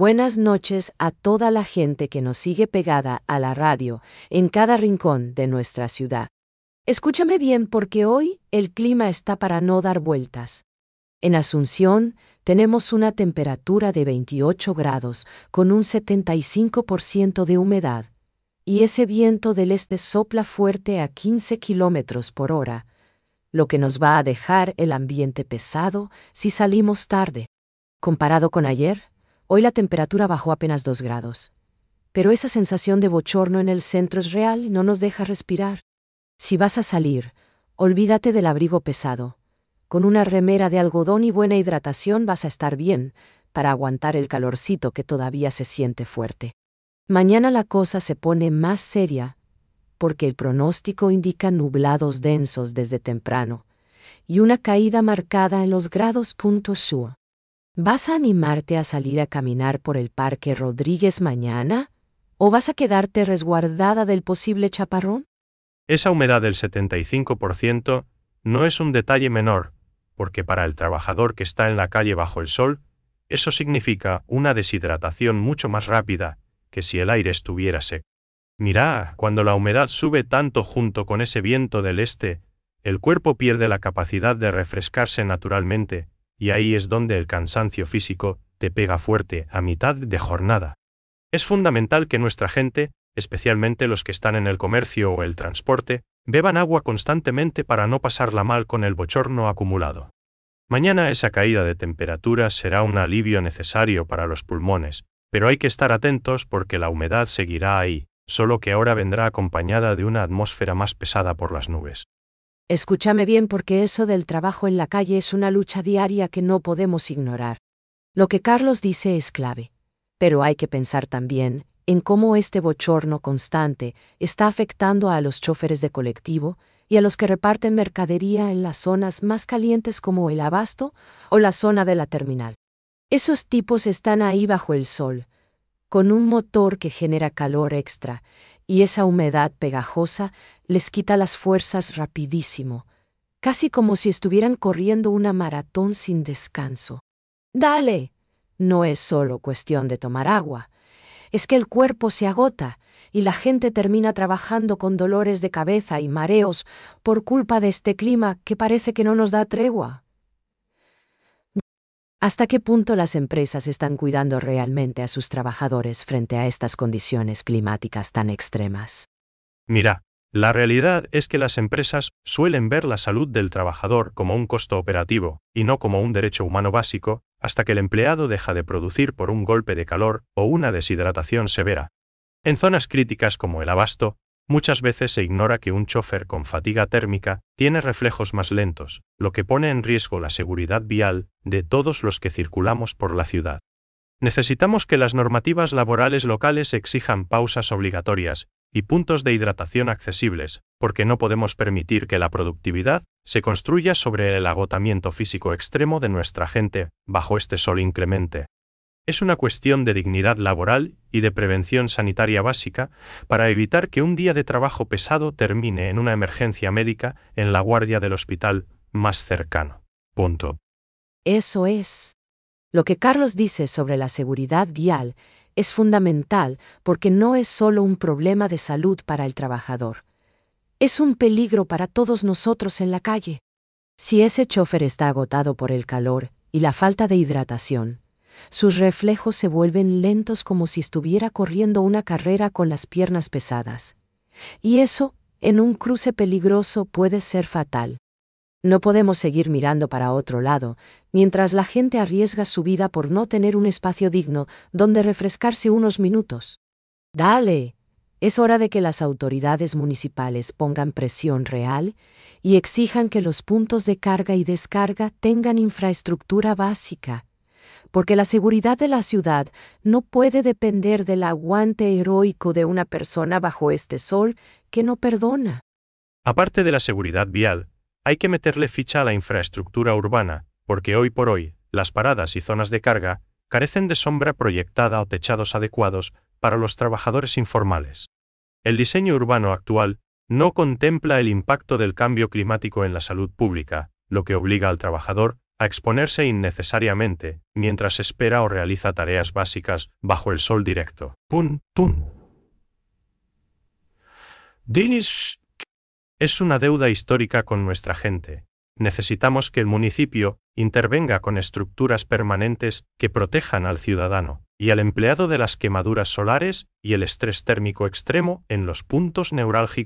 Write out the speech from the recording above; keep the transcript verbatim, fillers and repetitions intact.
Buenas noches a toda la gente que nos sigue pegada a la radio en cada rincón de nuestra ciudad. Escúchame bien porque hoy el clima está para no dar vueltas. En Asunción tenemos una temperatura de veintiocho grados con un setenta y cinco por ciento de humedad, y ese viento del este sopla fuerte a quince kilómetros por hora, lo que nos va a dejar el ambiente pesado si salimos tarde. Comparado con ayer, hoy la temperatura bajó apenas dos grados. Pero esa sensación de bochorno en el centro es real y no nos deja respirar. Si vas a salir, olvídate del abrigo pesado. Con una remera de algodón y buena hidratación vas a estar bien para aguantar el calorcito que todavía se siente fuerte. Mañana la cosa se pone más seria porque el pronóstico indica nublados densos desde temprano y una caída marcada en los grados punto sur. ¿Vas a animarte a salir a caminar por el Parque Rodríguez mañana? ¿O vas a quedarte resguardada del posible chaparrón? Esa humedad del setenta y cinco por ciento no es un detalle menor, porque para el trabajador que está en la calle bajo el sol, eso significa una deshidratación mucho más rápida que si el aire estuviera seco. Mira, cuando la humedad sube tanto junto con ese viento del este, el cuerpo pierde la capacidad de refrescarse naturalmente, y ahí es donde el cansancio físico te pega fuerte a mitad de jornada. Es fundamental que nuestra gente, especialmente los que están en el comercio o el transporte, beban agua constantemente para no pasarla mal con el bochorno acumulado. Mañana esa caída de temperatura será un alivio necesario para los pulmones, pero hay que estar atentos porque la humedad seguirá ahí, solo que ahora vendrá acompañada de una atmósfera más pesada por las nubes. Escúchame bien porque eso del trabajo en la calle es una lucha diaria que no podemos ignorar. Lo que Carlos dice es clave, pero hay que pensar también en cómo este bochorno constante está afectando a los choferes de colectivo y a los que reparten mercadería en las zonas más calientes como el Abasto o la zona de la terminal. Esos tipos están ahí bajo el sol, con un motor que genera calor extra, y esa humedad pegajosa les quita las fuerzas rapidísimo, casi como si estuvieran corriendo una maratón sin descanso. ¡Dale! No es solo cuestión de tomar agua. Es que el cuerpo se agota y la gente termina trabajando con dolores de cabeza y mareos por culpa de este clima que parece que no nos da tregua. ¿Hasta qué punto las empresas están cuidando realmente a sus trabajadores frente a estas condiciones climáticas tan extremas? Mira, la realidad es que las empresas suelen ver la salud del trabajador como un costo operativo, y no como un derecho humano básico, hasta que el empleado deja de producir por un golpe de calor o una deshidratación severa. En zonas críticas como el Abasto, muchas veces se ignora que un chofer con fatiga térmica tiene reflejos más lentos, lo que pone en riesgo la seguridad vial de todos los que circulamos por la ciudad. Necesitamos que las normativas laborales locales exijan pausas obligatorias y puntos de hidratación accesibles, porque no podemos permitir que la productividad se construya sobre el agotamiento físico extremo de nuestra gente bajo este sol inclemente. Es una cuestión de dignidad laboral y de prevención sanitaria básica para evitar que un día de trabajo pesado termine en una emergencia médica en la guardia del hospital más cercano. Punto. Eso es. Lo que Carlos dice sobre la seguridad vial es fundamental porque no es solo un problema de salud para el trabajador. Es un peligro para todos nosotros en la calle. Si ese chofer está agotado por el calor y la falta de hidratación, sus reflejos se vuelven lentos como si estuviera corriendo una carrera con las piernas pesadas. Y eso, en un cruce peligroso, puede ser fatal. No podemos seguir mirando para otro lado, mientras la gente arriesga su vida por no tener un espacio digno donde refrescarse unos minutos. ¡Dale! Es hora de que las autoridades municipales pongan presión real y exijan que los puntos de carga y descarga tengan infraestructura básica, porque la seguridad de la ciudad no puede depender del aguante heroico de una persona bajo este sol que no perdona. Aparte de la seguridad vial, hay que meterle ficha a la infraestructura urbana, porque hoy por hoy, las paradas y zonas de carga carecen de sombra proyectada o techados adecuados para los trabajadores informales. El diseño urbano actual no contempla el impacto del cambio climático en la salud pública, lo que obliga al trabajador a exponerse innecesariamente, mientras espera o realiza tareas básicas bajo el sol directo. Pun, pun. Dinis es una deuda histórica con nuestra gente. Necesitamos que el municipio intervenga con estructuras permanentes que protejan al ciudadano y al empleado de las quemaduras solares y el estrés térmico extremo en los puntos neurálgicos